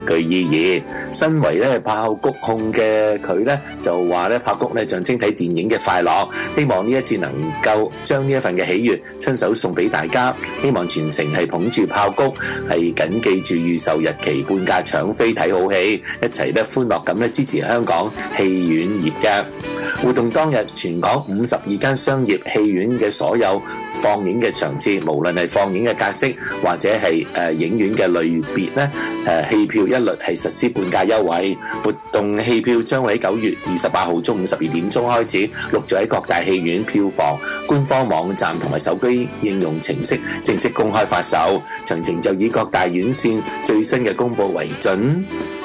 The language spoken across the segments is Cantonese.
具意義。身為咧爆谷控嘅佢咧，就話咧爆谷咧象徵睇電影嘅快樂，希望呢一次能夠將呢一份嘅喜悅親手送俾大家，希望全城係捧住爆谷，係緊記住預售日期，半價搶飛睇好戲，一齊咧歡樂咁咧支持香港戲院業嘅。活動當日，全港52間商業戲院嘅所有放映嘅場次，無論係放映嘅格式或者係影院嘅類別咧，戲票一律係實施半價優惠。活動戲票將會喺9月28號中午12點鐘開始，陸續喺各大戲院票房、官方網站同埋手機應用程式正式公開發售。詳情就以各大院線最新嘅公佈為準。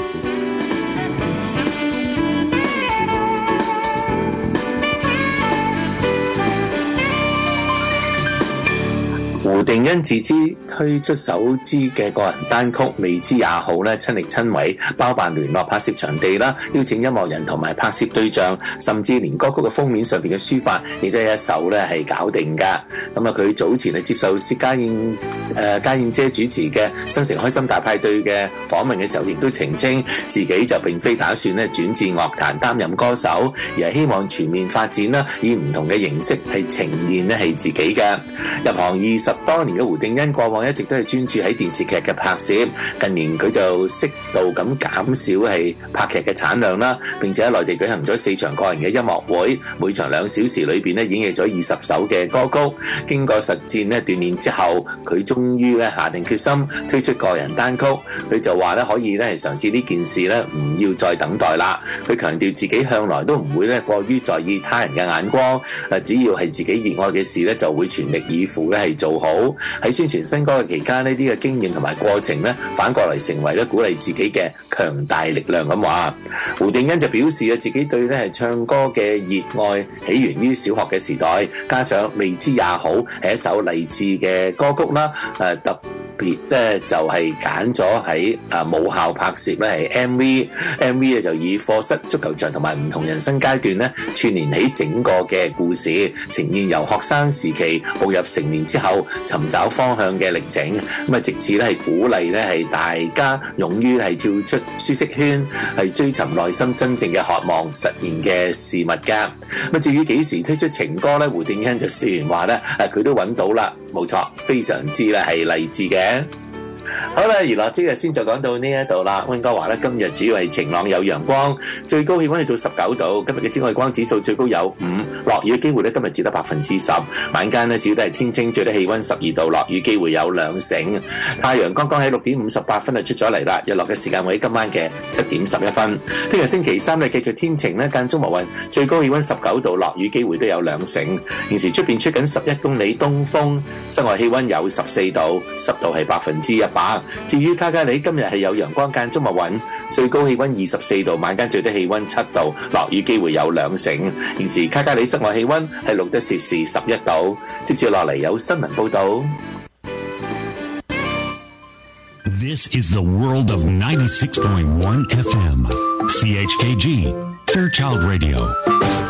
胡定欣自資推出首支嘅個人單曲《未知也好》咧，親力親為包辦聯絡拍攝場地啦，邀請音樂人同埋拍攝對象，甚至連歌曲嘅封面上邊嘅書法亦都係一手咧係搞定噶。咁啊，佢早前係接受薛家燕姐主持嘅《新城開心大派對》嘅訪問嘅時候，亦都澄清自己就並非打算咧轉戰樂壇擔任歌手，而係希望全面發展啦，以唔同嘅形式係呈現咧係自己嘅。入行20多年嘅胡定欣過往一直都係專注喺電視劇嘅拍攝，近年佢就適度咁減少係拍劇嘅產量啦，並且喺內地舉行咗4場個人嘅音樂會，每場2小時裏邊咧演繹咗20首嘅歌曲。經過實戰咧鍛鍊之後，佢終於咧下定決心推出個人單曲。佢就話咧可以咧係嘗試呢件事咧，唔要再等待啦。佢強調自己向來都唔會咧過於在意他人嘅眼光，只要係自己熱愛嘅事咧，就會全力以赴咧係做好。喺宣傳新歌嘅期間，呢啲嘅經驗同埋過程咧，反過嚟成為咧鼓勵自己嘅強大力量咁話。胡定欣就表示啊，自己對咧係唱歌嘅熱愛起源於小學嘅時代，加上未知也好係一首勵志嘅歌曲啦，特別咧就係揀咗喺母校拍攝咧係 MV 咧就以課室、足球場同埋唔同人生階段咧串聯起整個嘅故事，呈現由學生時期步入成年之後尋找方向嘅歷程。咁啊，藉此咧係鼓勵咧係大家勇於係跳出舒適圈，係追尋內心真正嘅渴望實現嘅事物㗎。咁至於幾時推出情歌咧，胡定欣就雖然話咧佢都揾到啦，冇錯，非常之咧係勵志嘅。好啦，娛樂即日先就講到呢一度啦。溫哥華咧今日主要係晴朗有陽光，最高氣溫去到19度。今日嘅紫外光指數最高有5，落雨嘅機會咧今日只得10%。晚間咧主要都係天清，最低氣溫12度，落雨機會有2成。太陽剛剛喺6點58分就出咗嚟啦，日落嘅時間會喺今晚嘅7點11分。聽日星期三咧繼續天晴咧，間中密雲，最高氣溫19度，落雨機會都有2成。現時出邊吹緊11公里東風，室外氣溫有14度，濕度係100%。至於卡加里今日係有陽光間中密雲，最高氣溫24度，晚間最低氣溫7度，落雨機會有2成。現時卡加里室外氣溫係錄得攝氏11度。接住落嚟有新聞報道。 This is the world of 96.1 FM, CHKG, Fairchild Radio.